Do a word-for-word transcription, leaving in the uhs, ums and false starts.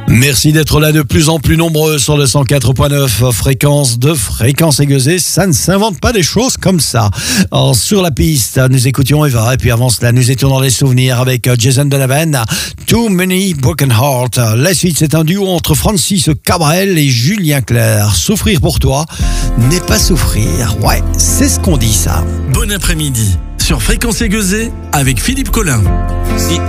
Merci d'être là de plus en plus nombreux sur le cent quatre point neuf, fréquence de Fréquence Aiguisée. Ça ne s'invente pas des choses comme ça. Alors, sur la piste, nous écoutions Eva, et puis avant cela, nous étions dans les souvenirs avec Jason Donovan, Too Many Broken Hearts. La suite, c'est un duo entre Francis Cabrel et Julien Clerc. Souffrir pour toi n'est pas souffrir. Ouais, c'est ce qu'on dit, ça. Bon après-midi sur Fréquence Aiguisée avec Philippe Collin. Si